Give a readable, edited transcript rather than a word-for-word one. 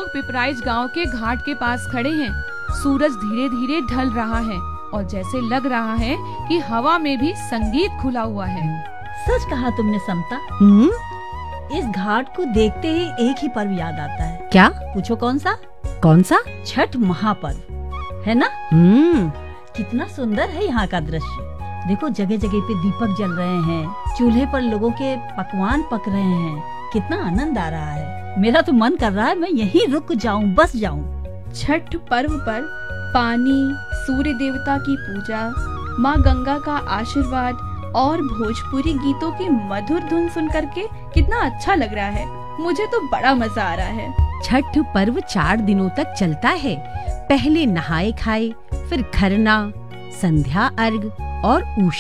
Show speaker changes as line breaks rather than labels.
लोग पिपराइच गांव के घाट के पास खड़े हैं। सूरज धीरे धीरे ढल रहा है और जैसे लग रहा है कि हवा में भी संगीत खुला हुआ है।
सच कहा तुमने समता। इस घाट को देखते ही एक ही पर्व याद आता है।
क्या?
पूछो कौन सा?
कौन सा?
छठ महापर्व, है ना? कितना सुंदर है यहाँ का दृश्य। देखो जगह जगह पे दीपक जल रहे हैं, चूल्हे पर लोगों के पकवान पक रहे हैं। कितना आनंद आ रहा है। मेरा तो मन कर रहा है मैं यहीं रुक जाऊं, बस जाऊं।
छठ पर्व पर पानी, सूर्य देवता की पूजा, माँ गंगा का आशीर्वाद और भोजपुरी गीतों की मधुर धुन सुन करके कितना अच्छा लग रहा है। मुझे तो बड़ा मजा आ रहा है।
छठ पर्व 4 दिनों तक चलता है। पहले नहाए खाए, फिर खरना, संध्या अर्घ और